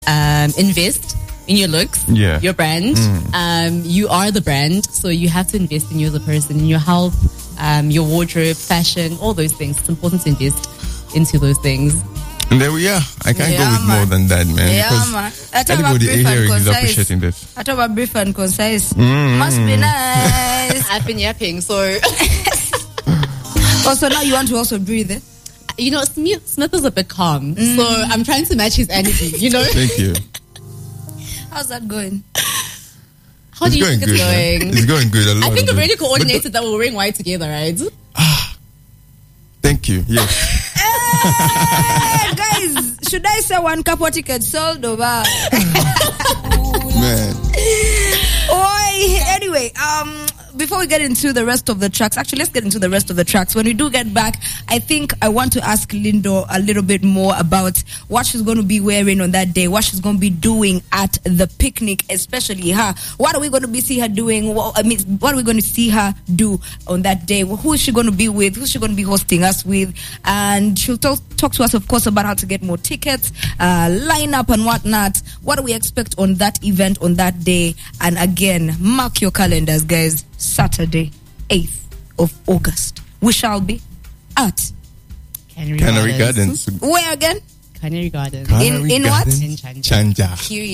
invest in your looks, your brand. You are the brand, so you have to invest in you as a person, in your health, your wardrobe, fashion, all those things. It's important to invest into those things. And there we are. I can't go with more than that, man. Yeah, man. Anybody here is appreciating this. I talk about brief and concise. Must be nice. I've been yapping, so. Also, now you want to also breathe, eh? You know, Smith is a bit calm, so I'm trying to match his energy, you know? Thank you. How's that going? How do you think it's going? It's going good. I think we've already coordinated that we're wearing white together, right? Thank you. Yes. Guys, should I say 1 couple ticket sold over? Man. Anyway, before we get into the rest of the tracks, actually, let's get into the rest of the tracks. When we do get back, I think I want to ask Lindo a little bit more about what she's going to be wearing on that day, what she's going to be doing at the picnic, especially her. What are we going to see her doing? What are we going to see her do on that day? Who is she going to be with? Who's she going to be hosting us with? And she'll talk to us, of course, about how to get more tickets, lineup and whatnot. What do we expect on that event on that day? And again, mark your calendars, guys. Saturday, 8th of August. We shall be at Canary Gardens. Where again? Canary Gardens. In what? In Chanja.